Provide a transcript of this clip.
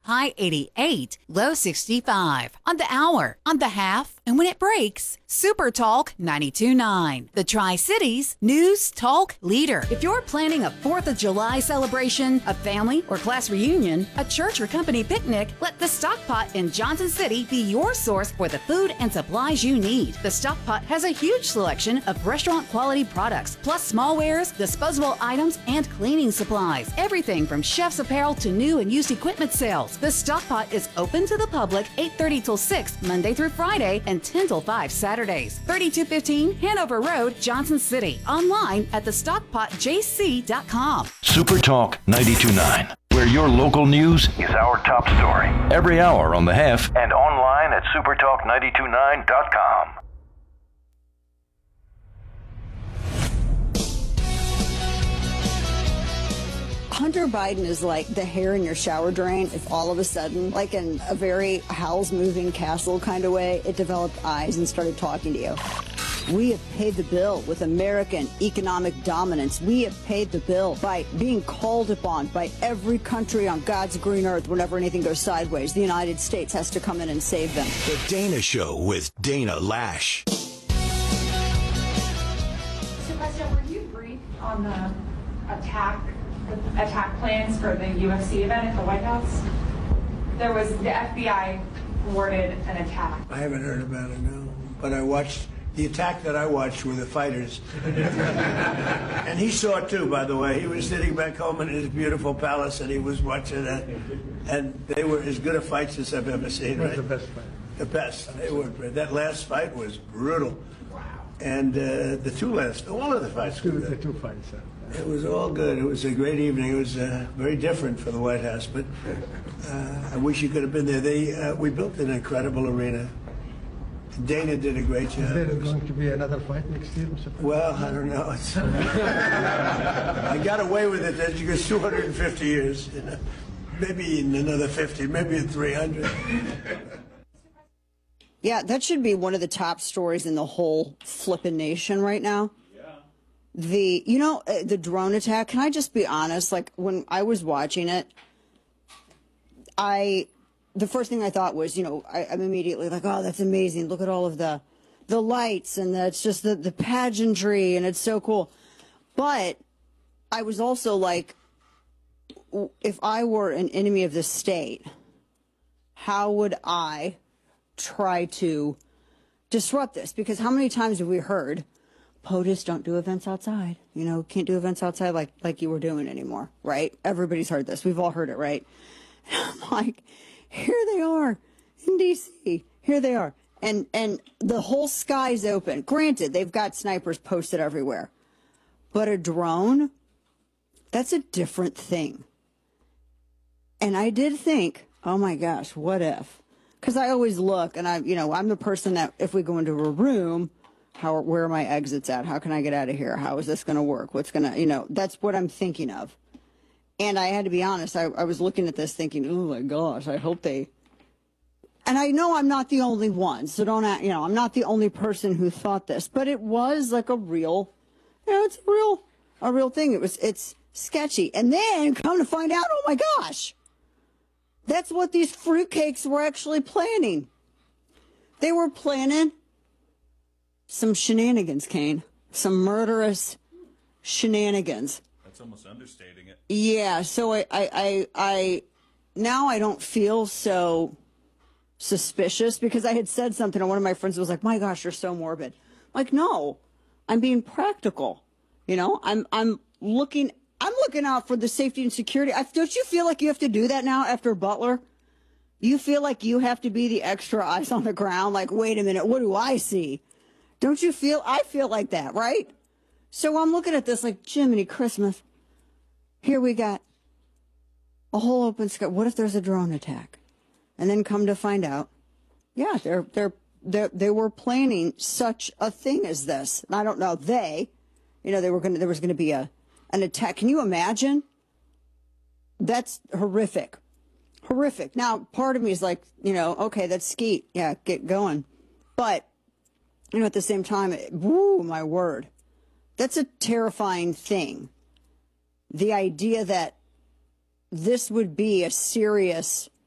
High 88, low 65. On the hour, on the half, and when it breaks, Super Talk 92.9. The Tri-Cities News Talk Leader. If you're planning a 4th of July celebration, a family or class reunion, a church or company picnic, let the Stockpot in Johnson City be your source for the food and supplies you need. The Stockpot has a huge selection of restaurant quality products, plus smallwares, disposable items, and cleaning supplies. Everything from chef's apparel to new and used equipment sales. The Stockpot is open to the public 8:30 till 6 Monday through Friday and 10 till 5 Saturdays. 3215 Hanover Road, Johnson City. Online at thestockpotjc.com. Super Talk 92.9, where your local news is our top story. Every hour on the half and online at supertalk929.com. Hunter Biden is like the hair in your shower drain. If all of a sudden, like in a very Howl's Moving Castle kind of way, it developed eyes and started talking to you. We have paid the bill with American economic dominance. We have paid the bill by being called upon by every country on God's green earth whenever anything goes sideways. The United States has to come in and save them. The Dana Show with Dana Lash. So, President, were you briefed on the attack plans for the UFC event at the White House? There was, the FBI thwarted an attack. I haven't heard about it, no. But I watched, the attack that I watched were the fighters. And he saw it too, by the way. He was sitting back home in his beautiful palace and he was watching it. And they were as good a fights as I've ever seen. Right? The best fight. The best. They were. That last fight was brutal. Wow. And the two last, all of the fights were good. The two fights, It was all good. It was a great evening. It was very different for the White House, but I wish you could have been there. We built an incredible arena. Dana did a great job. Is there going to be another fight next year, Mr. President? Well, I don't know. I got away with it. As you go 250 years, you know. Maybe in another 50, maybe in 300. Yeah, that should be one of the top stories in the whole flippin' nation right now. The drone attack, can I just be honest? Like, when I was watching it, the first thing I thought was, I'm immediately like, oh, that's amazing. Look at all of the lights, and it's just the pageantry, and it's so cool. But I was also like, if I were an enemy of the state, how would I try to disrupt this? Because how many times have we heard, POTUS, don't do events outside. Can't do events outside like you were doing anymore, right? Everybody's heard this. We've all heard it, right? And I'm like, here they are in D.C. Here they are. And the whole sky's open. Granted, they've got snipers posted everywhere. But a drone, that's a different thing. And I did think, oh my gosh, what if? Because I always look, and I'm the person that if we go into a room, where are my exits at? How can I get out of here? How is this going to work? What's going to, that's what I'm thinking of. And I had to be honest, I was looking at this thinking, oh my gosh, I hope they, and I know I'm not the only one, so don't, I'm not the only person who thought this, but it was like a real, it's a real thing. It's sketchy. And then come to find out, oh my gosh, that's what these fruitcakes were actually planning. They were planning some shenanigans, Kane. Some murderous shenanigans. That's almost understating it. Yeah, so I now I don't feel so suspicious because I had said something and one of my friends was like, my gosh, you're so morbid. I'm like, no, I'm being practical. I'm looking out for the safety and security. Don't you feel like you have to do that now after Butler? You feel like you have to be the extra eyes on the ground? Like, wait a minute, what do I see? Don't you feel? I feel like that, right? So I'm looking at this like, Jiminy Christmas. Here we got a whole open sky. What if there's a drone attack? And then come to find out, yeah, they were planning such a thing as this. And I don't know, there was going to be an attack. Can you imagine? That's horrific. Horrific. Now, part of me is like, okay, that's skeet. Yeah, get going. But at the same time, woo, my word, that's a terrifying thing. The idea that this would be a serious